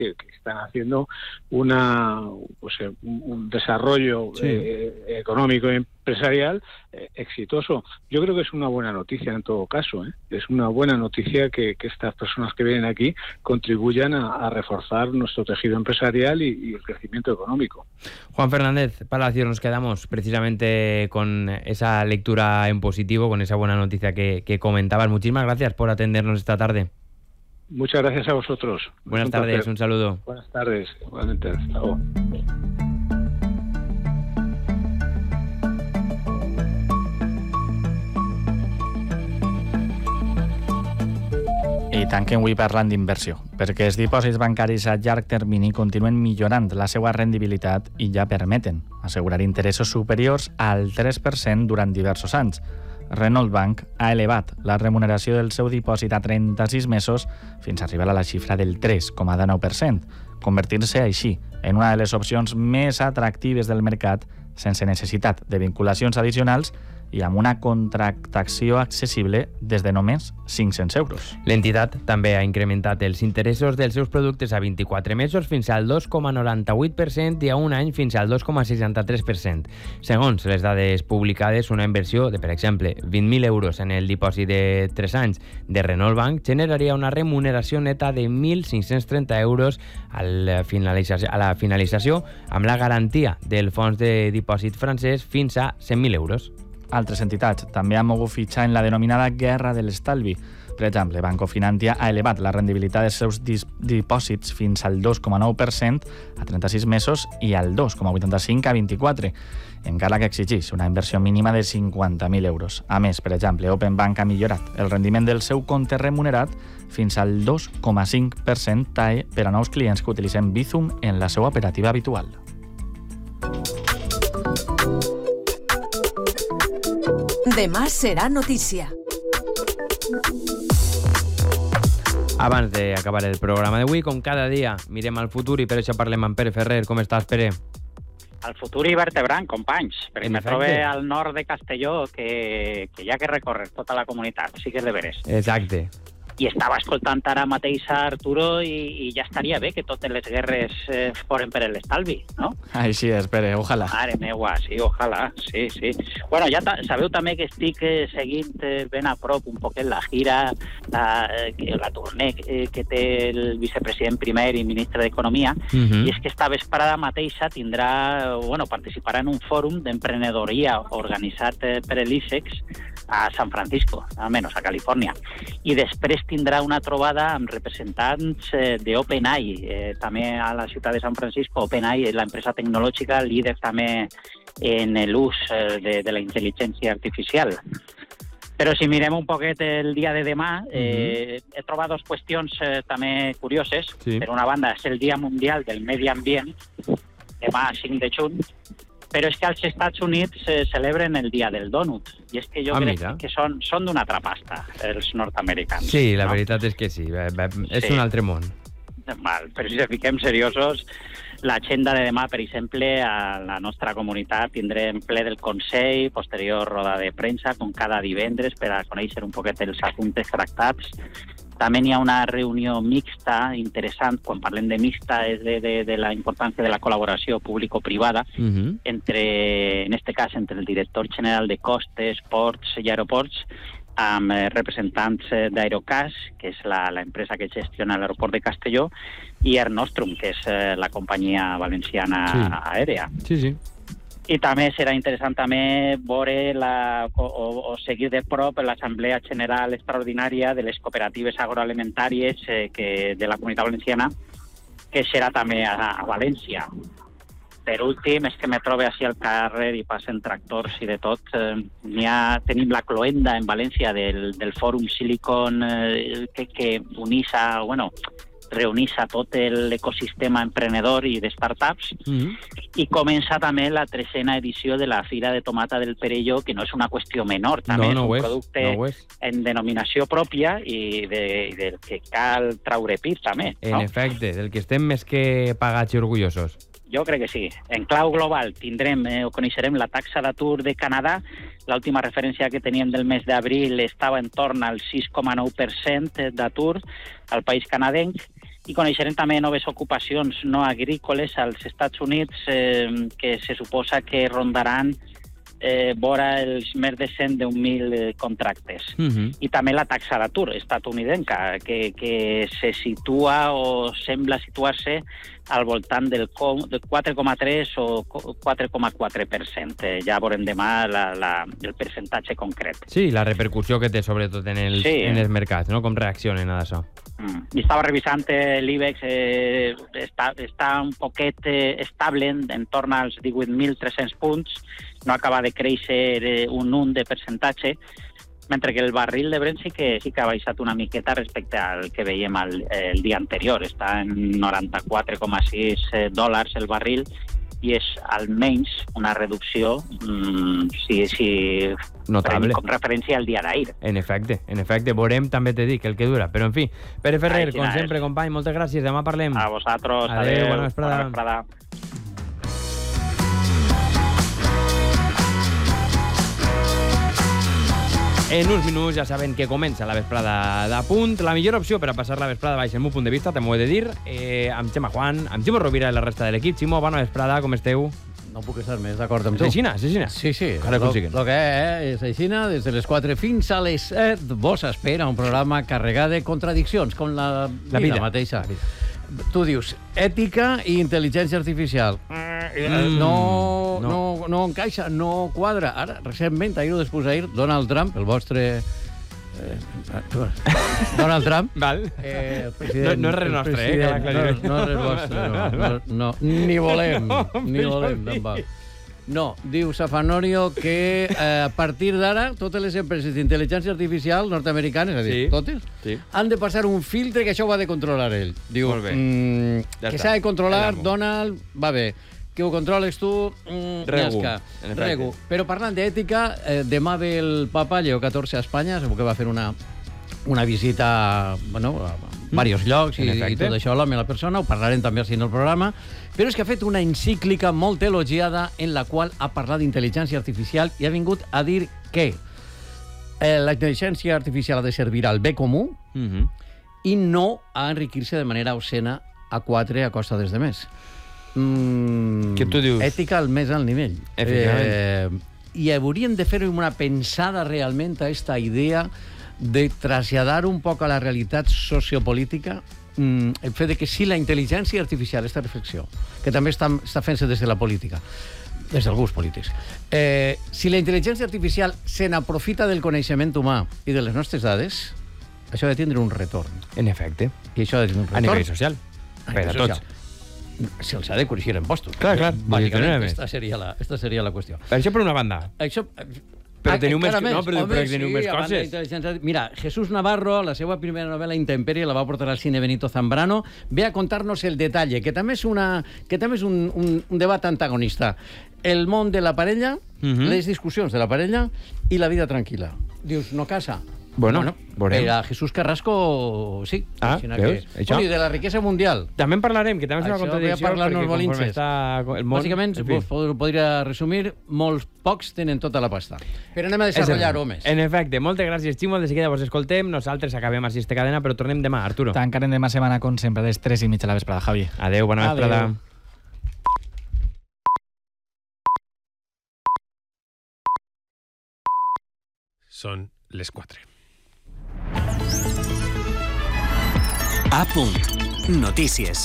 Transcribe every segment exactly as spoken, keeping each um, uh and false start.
que, que están haciendo una pues, un, un desarrollo sí. eh, económico y empresarial eh, exitoso. Yo creo que es una buena noticia en todo caso, ¿eh? Es una buena noticia que, que estas personas que vienen aquí contribuyan a, a reforzar nuestro tejido empresarial y, y el crecimiento económico. Juan Fernández Palacio, nos quedamos precisamente con esa lectura en positivo, con esa buena noticia que, que comentabas. Muchísimas gracias por atendernos esta tarde. Muchas gracias a vosotros. Buenas un tardes, placer. Un saludo. Buenas tardes, igualmente. Hasta luego. I tanquem avui parlant d'inversió, perquè els dipòsits bancaris a llarg termini continuen millorant la seva rendibilitat i ja permeten assegurar interessos superiors al tres per cent durant diversos anys. Renault Bank ha elevat la remuneració del seu dipòsit a trenta-sis mesos fins a arribar a la xifra del tres coma dinou per cent, convertint-se així en una de les opcions més atractives del mercat sense necessitat de vinculacions addicionals i amb una contractació accessible des de només cinc-cents euros. L'entitat també ha incrementat els interessos dels seus productes a vint-i-quatre mesos fins al dos coma noranta-vuit per cent i a un any fins al dos coma seixanta-tres per cent. Segons les dades publicades, una inversió de, per exemple, vint mil euros en el dipòsit de tres anys de Renault Bank generaria una remuneració neta de mil cinc-cents trenta euros a la finalització, a la finalització amb la garantia del fons de dipòsit francès fins a cent mil euros. Altres entitats també han mogut fitxar en la denominada guerra de l'estalvi. Per exemple, Banco Finantia ha elevat la rendibilitat dels seus dipòsits fins al dos coma nou per cent a trenta-sis mesos i al dos coma vuitanta-cinc a vint-i-quatre, encara que exigeix una inversió mínima de cinquanta mil euros. A més, per exemple, Open Bank ha millorat el rendiment del seu compte remunerat fins al dos coma cinc per cent per a nous clients que utilitzen Bizum en la seva operativa habitual. Demà serà notícia. Abans d'acabar el programa d'avui, com cada dia, mirem al futur i per això parlem amb Pere Ferrer. Com estàs, Pere? Al futur i vertebrant, companys, perquè me trobo al nord de Castelló que, que hi ha que recórrer tota la comunitat, sí que és de veres. Exacte. I estava escoltant ara mateix a Arturo i, i ja estaria bé que totes les guerres eh, foren per l'estalvi, no? Així és, Pere, ojalà. Mare meua, sí, ojalà, sí, sí. Bueno, ja sabeu també que estic eh, seguint eh, ben a prop un poquet la gira, la, eh, la tournée eh, que té el vicepresident primer i ministre d'Economia, uh-huh. i és que esta vesprada mateixa tindrà, bueno, participarà en un fòrum d'emprenedoria organitzat eh, per l'ISEX a San Francisco, almenys a Califòrnia. I després tindrà una trobada amb representants eh, d'OpenAI, eh, també a la ciutat de San Francisco. OpenAI és l'empresa tecnològica líder també en l'ús eh, de, de la intel·ligència artificial. Però si mirem un poquet el dia de demà, eh, he trobat dues qüestions eh, també curioses. Sí. Per una banda, és el Dia Mundial del Medi Ambient, demà cinc de juny, però és que als Estats Units se celebren el dia del dònut, i és que jo ah, crec mira. que són, són d'una altra pasta, els nord-americans. Sí, la no? veritat és que sí, és sí. un altre món. Val, però si fiquem seriosos, l'agenda de demà, per exemple, a la nostra comunitat tindrem ple del Consell, posterior roda de premsa, com cada divendres, per a conèixer un poquet els assumptes tractats. També hi ha una reunió mixta interessant, quan parlem de mixta és de, de, de la importància de la col·laboració público-privada, uh-huh. entre, en este cas entre el director general de Costes, Ports i Aeroports, amb representants d'Aerocas, que és la, la empresa que gestiona l'aeroport de Castelló, i Air Nostrum, que és la companyia valenciana sí. aèria. Sí, sí. I també serà interessant també veure la, o, o seguir de prop l'Assemblea General Extraordinària de les cooperatives agroalimentàries eh, que, de la Comunitat Valenciana, que serà també a, a València. Per últim, és que me trobo així al carrer i passen tractors i de tot. Eh, ha, tenim la cloenda en València del, del Fòrum Silicon eh, que, que unís a... Bueno, reunís a tot l'ecosistema emprenedor i de startups, mm-hmm. i comença també la tresena edició de la Fira de Tomata del Perelló, que no és una qüestió menor, també no, no és un és, producte no en denominació pròpia i, de, i del que cal traure pit també. En no? efecte, del que estem més que pagats i orgullosos. Jo crec que sí. En clau global tindrem eh, o coneixerem la taxa d'atur de Canadà. L'última referència que teníem del mes d'abril estava en torn al sis coma nou per cent d'atur al país canadenc. i coneixerem també noves ocupacions no agrícoles als Estats Units eh, que se suposa que rondaran eh, vora els més de cent deu mil eh, contractes. Uh-huh. I també la taxa d'atur estatunidenca, que, que se situa o sembla situar-se al voltant del, del quatre coma tres o quatre coma quatre per cent. Eh, ja veurem demà la, la, el percentatge concret. Sí, la repercussió que té sobretot en els, sí. en els mercats, no? Com reaccionen a això. Mm. I estava revisant eh, l'IBEX, eh, està, està un poquet eh, estable en, en torn als divuit mil tres-cents punts, no acaba de créixer eh, un un de percentatge, mentre que el barril de Brent sí que, sí que ha baixat una miqueta respecte al que veiem el, el dia anterior. Està en noranta-quatre coma sis dòlars el barril, i és almenys una reducció mmm, si, si notable com referència al dia d'ahir. En efecte, en efecte, veurem també te dic el que dura, però en fi, Pere Ferrer, Ai, com sempre, és. company, moltes gràcies, demà parlem. A vosaltres, adéu, adéu, bona vesprada. Bona vesprada. En uns minuts ja saben que comença la vesprada de punt. La millor opció per a passar la vesprada baix el meu punt de vista, també ho he de dir, eh, amb Xema Juan, amb Ximo Rovira i la resta de l'equip. Ximo, bona vesprada, com esteu? No puc estar més d'acord amb tu. És aixina, és aixina? Sí, sí. Ara lo, consiguen. lo que és, és aixina, des de les quatre fins a les set, vos espera un programa carregat de contradiccions, com la, la vida mateixa. La vida. Tu dius, ètica i intel·ligència artificial. Mm, no, no. No, no encaixa, no quadra. Ara, recentment, ahir o després d'ahir, Donald Trump, el vostre... Eh, Donald Trump, Val. Eh, el no, president, no és res nostre, eh? Que no, no és res vostre, no, no, no, ni volem, no, ni volem, tampoc. No, diu Safanorio que eh, a partir d'ara totes les empreses d'intel·ligència artificial nord-americanes, és a dir, sí, totes, sí. han de passar un filtre que això ho ha de controlar ell. Diu, molt bé. Mm, ja que està. s'ha de controlar, Donald, va bé. Que ho controles tu, mm, Regu. ja Regu. Però parlant d'ètica, eh, demà ve el papa Lleó catorze a Espanya, segur que va fer una, una visita, bueno, a diversos llocs i, i tot això, l'home i la persona, ho parlarem també així en el programa, però és que ha fet una encíclica molt elogiada en la qual ha parlat d'intel·ligència artificial i ha vingut a dir que eh, la intel·ligència artificial ha de servir al bé comú uh-huh. i no a enriquir-se de manera obscena a quatre a costa dels demés. Mm, Què tu dius? Ètica al més alt nivell. Eh, I hauríem de fer una pensada realment a aquesta idea de traslladar un poc a la realitat sociopolítica mm, el fet de que si la intel·ligència artificial, aquesta reflexió, que també està, està fent-se des de la política, des d'alguns polítics, eh, si la intel·ligència artificial se n'aprofita del coneixement humà i de les nostres dades, això ha de tindre un retorn. En efecte. I això ha de tindre un retorn. A nivell social. A per a nivell tots. social. Se'ls ha de corregir impostos. Clar, clar. Bàsicament, aquesta seria la, esta seria la qüestió. Això per una banda. Això... Però teniu més, més, no, però, home, però teniu sí, més coses. Mira, Jesús Navarro, la seva primera novel·la Intemperie, la va portar al cine Benito Zambrano, ve a contar-nos el detall, que també és, una, que també és un, un, un debat antagonista. El món de la parella, uh-huh. les discussions de la parella i la vida tranquil·la. Dius, no casa? Bueno, bueno veurem. Per a Jesús Carrasco, sí. Ah, veus? Que... Bueno, i de la riquesa mundial. També en parlarem, que també és una això contradicció, perquè conforme està el món... Bàsicament, en fi. Vos podria resumir, molts pocs tenen tota la pasta. Però anem a desenvolupar-ho més. En efecte, moltes gràcies, Ximo. De seguida vos escoltem. Nosaltres acabem així esta cadena, però tornem demà, Arturo. Tancarem demà setmana, com sempre, des tres i mitja a la vesprada, Javi. Adéu, bona vesprada. Adéu. Són les quatre. A punt. Notícies.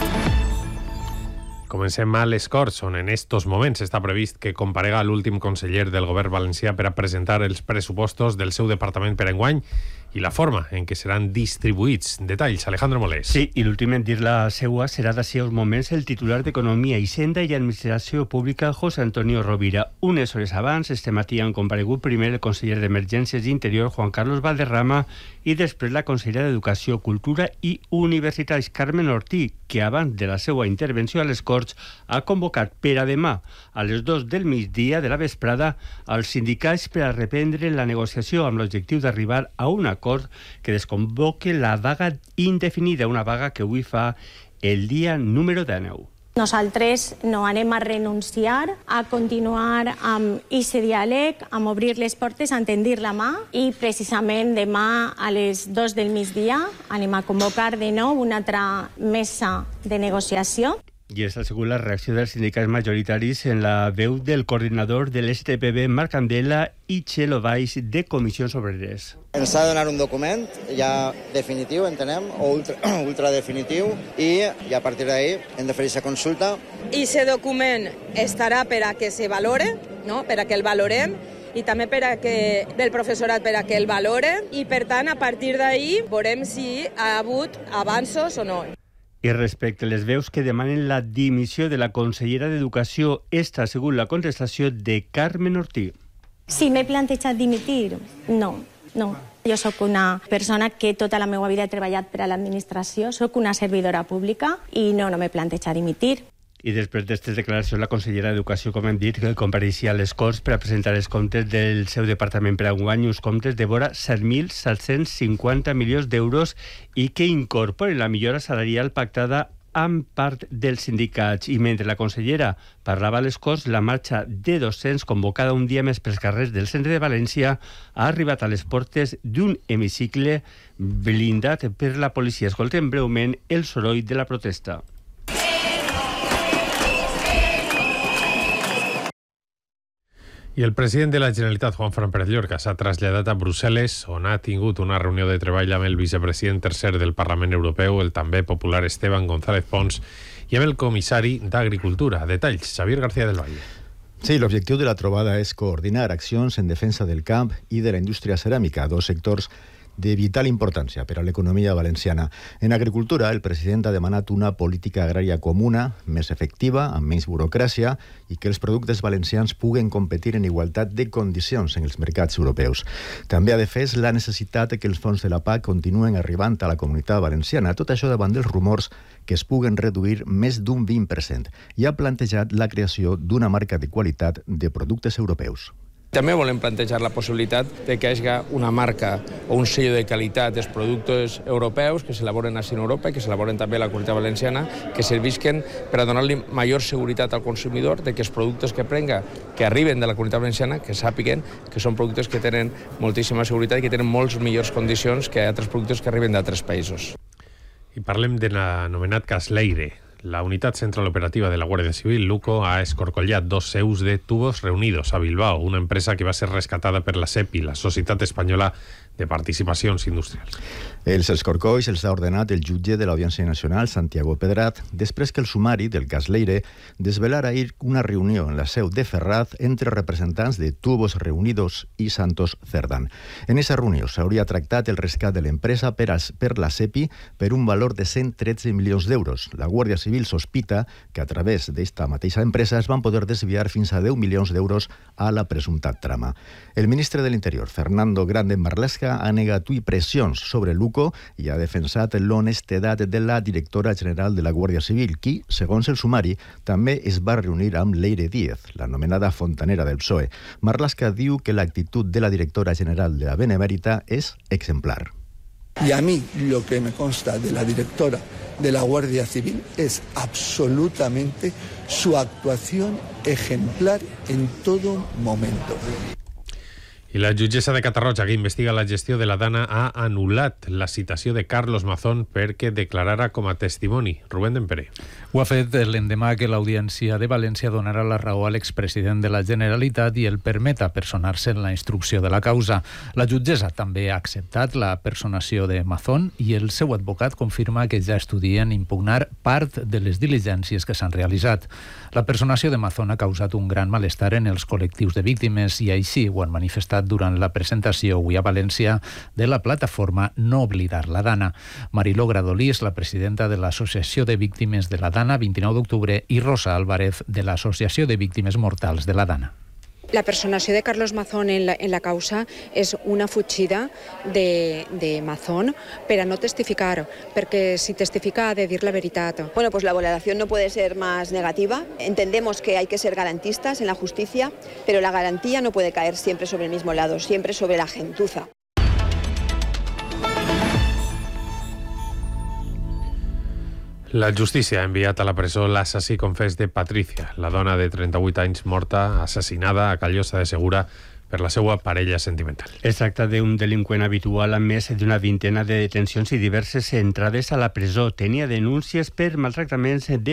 Comencem a les Corts, on en estos moments està previst que comparega l'últim conseller del govern valencià per a presentar els pressupostos del seu departament per enguany i la forma en què seran distribuïts. Detalls, Alejandro Molés. Sí, i l'últim en dir la seua serà d'ací uns moments el titular d'Economia, Hisenda i Administració Pública, José Antonio Rovira. Unes hores abans, este matí han comparegut primer el conseller d'Emergències i Interior, Juan Carlos Valderrama, i després la consellera d'Educació, Cultura i Universitats, Carmen Ortí, que abans de la seva intervenció a les Corts ha convocat per a demà, a les dos del migdia de la vesprada, als sindicats per a reprendre la negociació amb l'objectiu d'arribar a un acord que desconvoque la vaga indefinida, una vaga que avui fa el dia número dinou. Nosaltres no anem a renunciar a continuar amb aquest diàleg, amb obrir les portes, a tendir la mà i precisament demà a les dos del migdia anem a convocar de nou una altra mesa de negociació. I és segons la reacció dels sindicats majoritaris en la veu del coordinador de l'S T P B, Marc Candela, i Txelo Valls, de Comissions Obreres. Ens ha de donar un document ja definitiu, entenem, o ultra, ultra definitiu, i, i a partir d'ahí hem de fer aquesta consulta. I aquest document estarà per a que se valore, no? Per a que el valorem, i també per a que el professorat per a que el valore, i per tant, a partir d'ahí veurem si ha hagut avanços o no. I respecte a les veus que demanen la dimissió de la consellera d'Educació, esta, segons la contestació de Carmen Ortí. Si m'he plantejat dimitir, no, no. Jo sóc una persona que tota la meva vida he treballat per a l'administració, sóc una servidora pública i no, no m'he plantejat dimitir. I després d'aquestes declaracions, la consellera d'Educació, com hem dit, que compareixia a les Corts per a presentar els comptes del seu departament per a enguany, uns comptes de vora set mil set-cents cinquanta milions d'euros i que incorporen la millora salarial pactada amb part dels sindicats. I mentre la consellera parlava a les Corts, la marxa de docents convocada un dia més pels carrers del centre de València ha arribat a les portes d'un hemicicle blindat per la policia. Escoltem breument el soroll de la protesta. I el president de la Generalitat, Juan Fran Pérez Llorca, s'ha traslladat a Brussel·les, on ha tingut una reunió de treball amb el vicepresident tercer del Parlament Europeu, el també popular Esteban González Pons, i amb el comissari d'Agricultura. Detalls, Xavier García del Valle. Sí, l'objectiu de la trobada és coordinar accions en defensa del camp i de la indústria ceràmica, dos sectors de vital importància per a l'economia valenciana. En agricultura, el president ha demanat una política agrària comuna, més efectiva, amb menys burocràcia, i que els productes valencians puguen competir en igualtat de condicions en els mercats europeus. També ha defès la necessitat que els fons de la P A C continuen arribant a la comunitat valenciana, tot això davant dels rumors que es puguen reduir més d'un vint per cent, i ha plantejat la creació d'una marca de qualitat de productes europeus. També volem plantejar la possibilitat de que hi hagi una marca o un sello de qualitat dels productes europeus que s'elaboren així en Europa i que s'elaboren també a la comunitat valenciana, que servisquen per a donar-li major seguretat al consumidor de que els productes que prenga, que arriben de la comunitat valenciana, que sàpiguen que són productes que tenen moltíssima seguretat i que tenen moltes millors condicions que altres productes que arriben d'altres països. I parlem de l'anomenat cas Leire. La Unitat Central Operativa de la Guàrdia Civil, Luco, ha escorcollat dos seus de Tubos Reunidos a Bilbao, una empresa que va ser rescatada per la SEPI, la Societat Espanyola de Participacions Industrials. Els escorcolls els ha ordenat el jutge de l'Audiència Nacional, Santiago Pedrat, després que el sumari del cas Leire desvelara ahir una reunió en la seu de Ferraz entre representants de Tubos Reunidos i Santos Cerdán. En aquesta reunió s'hauria tractat el rescat de l'empresa per, per la SEPI per un valor de cent tretze milions d'euros. La Guàrdia Civil sospita que a través d'esta mateixa empresa es van poder desviar fins a deu milions d'euros a la presumpta trama. El ministre de l'Interior, Fernando Grande Marlaska, ha negat pressions sobre Luco i ha defensat l'honestedat de la directora general de la Guàrdia Civil, qui, segons el sumari, també es va reunir amb Leire Díez, l'anomenada fontanera del P S O E. Marlaska diu que l'actitud de la directora general de la Benemèrita és exemplar. Y a mí lo que me consta de la directora de la Guardia Civil es absolutamente su actuación ejemplar en todo momento. I la jutgessa de Catarroja, que investiga la gestió de la Dana, ha anul·lat la citació de Carlos Mazón perquè declarara com a testimoni. Rubén Dempere. Ho ha fet l'endemà que l'Audiència de València donarà la raó a l'expresident de la Generalitat i el permeta personar-se en la instrucció de la causa. La jutgessa també ha acceptat la personació de Mazón i el seu advocat confirma que ja estudien impugnar part de les diligències que s'han realitzat. La personació de Mazón ha causat un gran malestar en els col·lectius de víctimes i així ho han manifestat durant la presentació avui a València de la plataforma No Oblidar la Dana. Mariló Gradolí és la presidenta de l'Associació de Víctimes de la Dana vint-i-nou d'octubre i Rosa Álvarez de l'Associació de Víctimes Mortals de la Dana. La personació de Carlos Mazón en la, en la causa és una fugida de, de Mazón per a no testificar, perquè si testifica ha de dir la veritat. Bueno, pues la valoración no puede ser más negativa. Entendemos que hay que ser garantistas en la justicia, pero la garantía no puede caer siempre sobre el mismo lado, siempre sobre la gentuza. La justícia ha enviat a la presó l'assassí confés de Patricia, la dona de trenta-vuit anys morta, assassinada a Callosa de Segura per la seva parella sentimental. Es tracta d'un delinqüent habitual amb més d'una vintena de detencions i diverses entrades a la presó. Tenia denúncies per maltractaments de